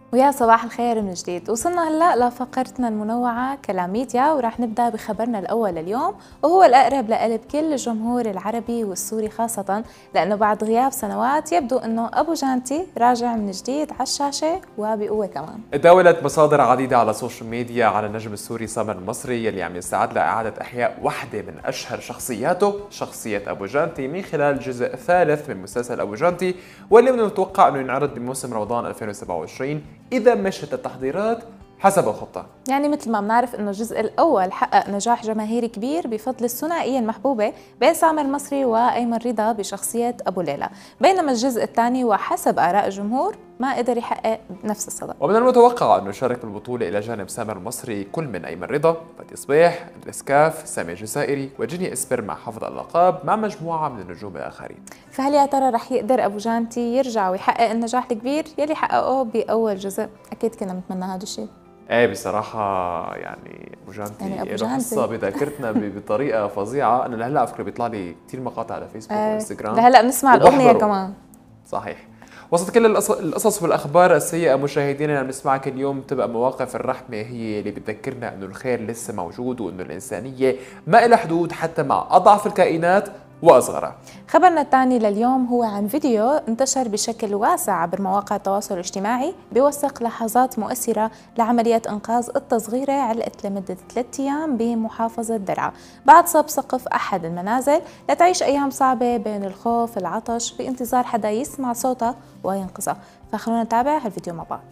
ويا صباح الخير من جديد. وصلنا هلا لفقرتنا المنوعة كلاميديا، وراح نبدأ بخبرنا الأول لليوم، وهو الأقرب لقلب كل الجمهور العربي والسوري خاصة، لأنه بعد غياب سنوات يبدو أنه أبو جانتي راجع من جديد على الشاشة وبقوة كمان. تداولت مصادر عديدة على السوشيال ميديا على النجم السوري سامر المصري يلي عم يستعد لإعادة إحياء واحدة من أشهر شخصياته، شخصية أبو جانتي، من خلال جزء ثالث من مسلسل أبو جانتي، واللي من المتوقع أنه ينعرض بموسم رمضان 2027 إذا مشت التحضيرات حسب الخطة. يعني مثل ما بنعرف انه الجزء الاول حقق نجاح جماهيري كبير بفضل الثنائيه المحبوبه بين سامر المصري وايمن رضا بشخصيه ابو ليلى، بينما الجزء الثاني وحسب اراء الجمهور ما قدر يحقق نفس الصدى. ومن المتوقع انه يشارك بالبطولة الى جانب سامر المصري كل من ايمن رضا، فادي صبيح، ادريس كاف، سامي الجزائري وجيني اسبر مع حفظ الالقاب مع مجموعة من النجوم الاخرين. فهل يا ترى رح يقدر ابو جانتي يرجع ويحقق النجاح الكبير يلي حققه باول جزء؟ اكيد كنا بنتمنى هذا الشيء. ايه بصراحة يعني ابو جانتي يعني له قصة بذاكرتنا بطريقة فظيعة. انا لهلا على فكرة بيطلع لي كثير مقاطع على فيسبوك وانستغرام، لهلا بنسمع الاغنية كمان. صحيح. وسط كل القصص والأخبار السيئة مشاهدينا اللي بنسمعها كل يوم، تبقى مواقف الرحمة هي اللي بتذكرنا إنه الخير لسه موجود، وإنه الإنسانية ما إلها حدود حتى مع أضعف الكائنات وأصغرها. خبرنا الثاني لليوم هو عن فيديو انتشر بشكل واسع عبر مواقع التواصل الاجتماعي بيوثق لحظات مؤثرة لعملية إنقاذ قطة صغيرة علقت لمدة 3 أيام بمحافظة درعا بعد صب سقف أحد المنازل لتعيش أيام صعبة بين الخوف العطش بانتظار حدا يسمع صوتها وينقذها. فخلونا نتابع هالفيديو مع بعض.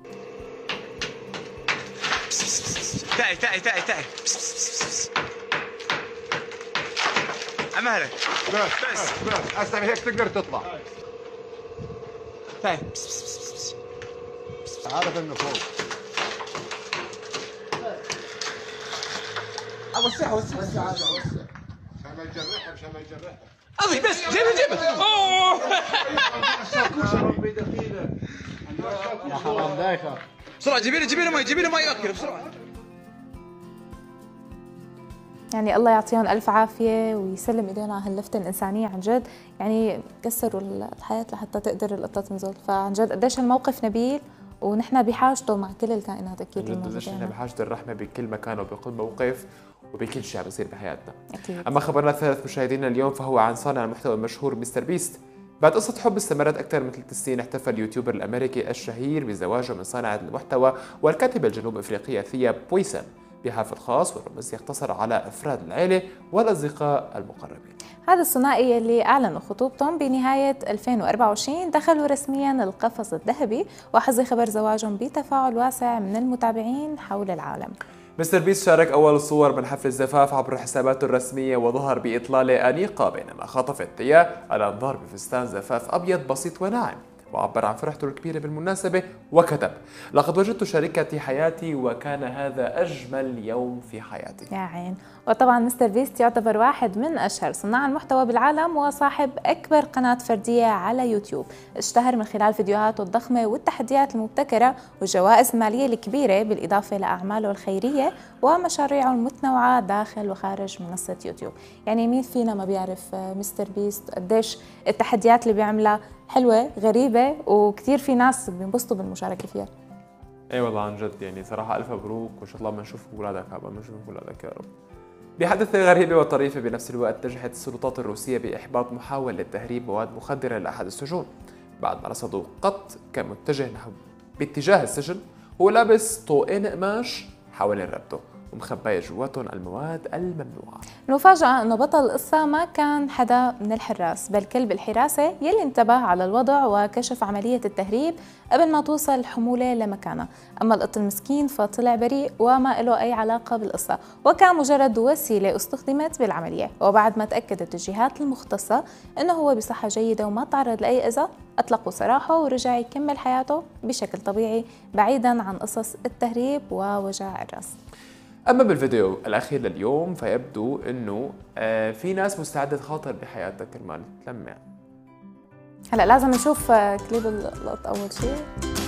تعي أمهلك بس هسه هيك تقدر تطلع. تعي عارف انه فوق. وسع عشان ما يجرحها أضي بس جيبه أوه يا حرام دايخة. بسرعة جيبي له مي أكل بسرعة. يعني الله يعطيهم ألف عافية ويسلم إيدينا على هاللفتة الإنسانية عن جد، يعني كسروا الحياة لحتى تقدر القطة تنزل، فعن جد قديش الموقف نبيل ونحن بحاجته مع كل الكائنات أكيد. قديش نحن بحاجة الرحمة بكل مكان وبكل موقف وبكل شيء عم بيصير بحياتنا. أكيد. أما خبرنا الثالث مشاهدينا اليوم فهو عن صانع المحتوى المشهور مستر بيست. بعد قصة حب استمرت أكثر من 3 سنين، احتفل اليوتيوبر الأمريكي الشهير بزواجه من صانعة المحتوى والكاتبة الجنوب أفريقية ثيا بويسن بحفل خاص والرمز يقتصر على أفراد العائلة والأصدقاء المقربين. هذا الثنائي اللي أعلنوا خطوبتهم بنهاية 2024 دخلوا رسميا القفص الذهبي، وحظي خبر زواجهم بتفاعل واسع من المتابعين حول العالم. مستر بيست شارك أول الصور من حفل الزفاف عبر حساباته الرسمية وظهر بإطلالة أنيقة، بينما خاطفت ثيا الأنظار بفستان زفاف أبيض بسيط وناعم، وعبر عن فرحته الكبيرة بالمناسبة وكتب: لقد وجدت شريكتي حياتي وكان هذا أجمل يوم في حياتي. يا عين. وطبعا مستر بيست يعتبر واحد من أشهر صناع المحتوى بالعالم وصاحب أكبر قناة فردية على يوتيوب، اشتهر من خلال فيديوهاته الضخمة والتحديات المبتكرة والجوائز المالية الكبيرة، بالإضافة لأعماله الخيرية ومشاريعه المتنوعة داخل وخارج منصة يوتيوب. يعني مين فينا ما بيعرف مستر بيست قديش التحديات اللي بيعملها حلوة غريبة، وكثير في ناس بينبسطوا بالمشاركة فيها. اي والله عن جد، يعني صراحة ألف مبروك، وإن شاء الله ما نشوف أولادك، عقبال ما نشوف أولادك يا رب. بحادثة غريبة وطريفة بنفس الوقت نجحت السلطات الروسية بإحباط محاول لتهريب مواد مخدرة لأحد السجون بعد ما رصدوا قط كان متجه باتجاه السجن هو لابس طوقين قماش حوالين رقبته ومخباية جواتهم المواد الممنوعة. المفاجأة أنه بطل القصة ما كان حدا من الحراس، بل كلب الحراسة يلي انتبه على الوضع وكشف عملية التهريب قبل ما توصل الحمولة لمكانها. أما القط المسكين فطلع بريء وما له أي علاقة بالقصة، وكان مجرد وسيلة استخدمت بالعملية. وبعد ما تأكدت الجهات المختصة أنه هو بصحة جيدة وما تعرض لأي أذى، أطلقوا سراحه ورجع يكمل حياته بشكل طبيعي بعيدا عن قصص التهريب ووجع الرأس. أما بالفيديو الأخير لليوم فيبدو أنه في ناس مستعدة تخاطر بحياتك كرمال تلمع. هلا لازم نشوف كليب اللقطة أول شيء.